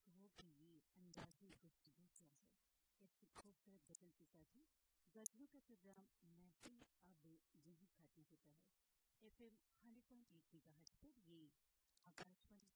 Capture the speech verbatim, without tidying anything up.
कहो कि ये अंदाज़े गुफ्तगू क्या है। इसकी खूबसूरत गज़ल के साथ ही गज़लों का प्रोग्राम महफिल अब यहीं खत्म होता है। F am hundred point eight megahertz पर ये आकाशवाणी